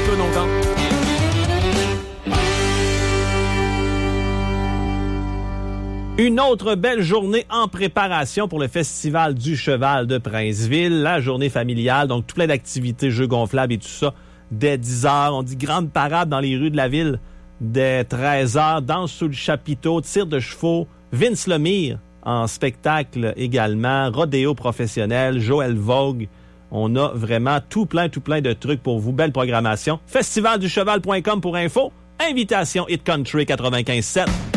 tunes, on compte. Une autre belle journée en préparation pour le Festival du Cheval de Princeville, la journée familiale, donc tout plein d'activités, jeux gonflables et tout ça, dès 10h. On dit grande parade dans les rues de la ville dès 13h, danse sous le chapiteau, tir de chevaux, Vince Lemire en spectacle également, rodéo professionnel, Joël Vogue. On a vraiment tout plein de trucs pour vous. Belle programmation. Festivalducheval.com pour info. Invitation Hit Country 95.7.